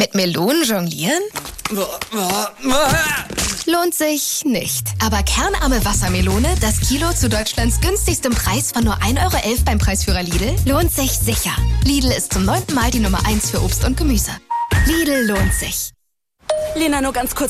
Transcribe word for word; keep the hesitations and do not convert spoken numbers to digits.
Mit Melonen jonglieren? Lohnt sich nicht. Aber kernarme Wassermelone, das Kilo zu Deutschlands günstigstem Preis von nur ein Euro elf beim Preisführer Lidl, lohnt sich sicher. Lidl ist zum neunten Mal die Nummer eins für Obst und Gemüse. Lidl lohnt sich. Lena, nur ganz kurz.